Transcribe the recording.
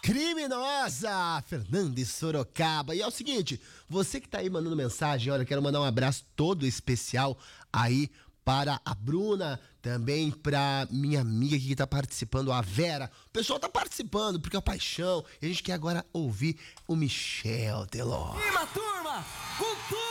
Criminosa, Fernanda e Sorocaba. E é o seguinte, você que tá aí mandando mensagem, olha, eu quero mandar um abraço todo especial aí para a Bruna, também pra minha amiga aqui que tá participando, a Vera. O pessoal tá participando porque é paixão. E a gente quer agora ouvir o Michel Teló. Turma,